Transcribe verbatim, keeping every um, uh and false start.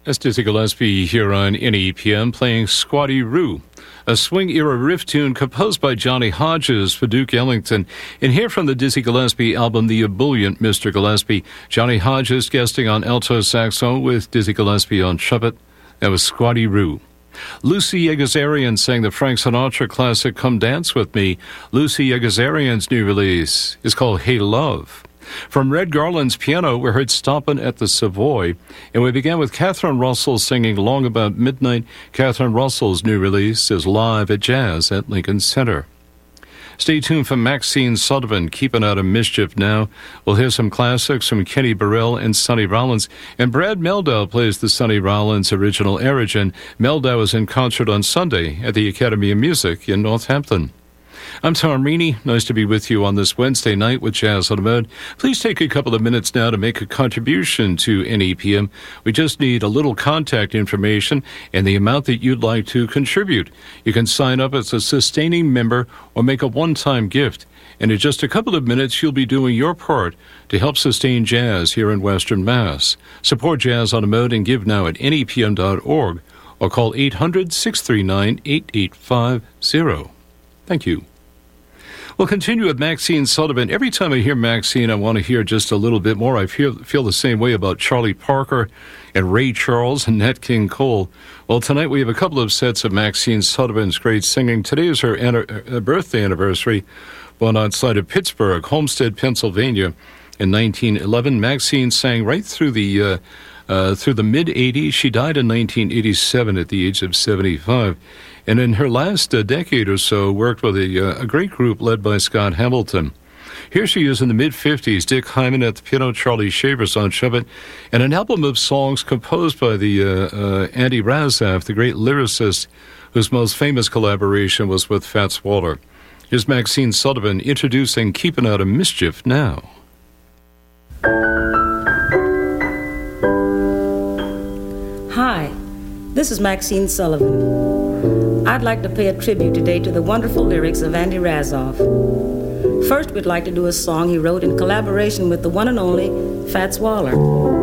That's Dizzy Gillespie here on N E P M playing Squatty Roo, a swing-era riff tune composed by Johnny Hodges for Duke Ellington. And here from the Dizzy Gillespie album, The Ebullient Mister Gillespie, Johnny Hodges guesting on alto saxophone with Dizzy Gillespie on trumpet. That was Squatty Roo. Lucy Yegazarian sang the Frank Sinatra classic Come Dance With Me. Lucy Yegazarian's new release is called Hey Love. From Red Garland's piano, we heard Stompin' at the Savoy, and we began with Catherine Russell singing Long About Midnight. Catherine Russell's new release is Live at Jazz at Lincoln Center. Stay tuned for Maxine Sullivan, Keeping Out of Mischief Now. We'll hear some classics from Kenny Burrell and Sonny Rollins, and Brad Mehldau plays the Sonny Rollins original Origin. Mehldau is in concert on Sunday at the Academy of Music in Northampton. I'm Tom Reaney. Nice to be with you on this Wednesday night with Jazz on the Mode. Please take a couple of minutes now to make a contribution to N E P M. We just need a little contact information and the amount that you'd like to contribute. You can sign up as a sustaining member or make a one-time gift. And in just a couple of minutes, you'll be doing your part to help sustain jazz here in Western Mass. Support Jazz on the Mode and give now at N E P M dot org or call eight hundred, six three nine, eight eight five zero. Thank you. We'll continue with Maxine Sullivan. Every time I hear Maxine, I want to hear just a little bit more. I feel, feel the same way about Charlie Parker and Ray Charles and Nat King Cole. Well, tonight we have a couple of sets of Maxine Sullivan's great singing. Today is her an- birthday anniversary, born outside of Pittsburgh, Homestead, Pennsylvania, in nineteen eleven. Maxine sang right through the uh, uh, through the mid-eighties. She died in nineteen eighty-seven at the age of seventy-five. And in her last uh, decade or so, worked with a, uh, a great group led by Scott Hamilton. Here she is in the mid-fifties, Dick Hyman at the piano, Charlie Shavers on trumpet, and an album of songs composed by the uh, uh, Andy Razaf, the great lyricist, whose most famous collaboration was with Fats Waller. Here's Maxine Sullivan introducing Keeping Out of Mischief Now. Hi, this is Maxine Sullivan. I'd like to pay a tribute today to the wonderful lyrics of Andy Razaf. First, we'd like to do a song he wrote in collaboration with the one and only Fats Waller.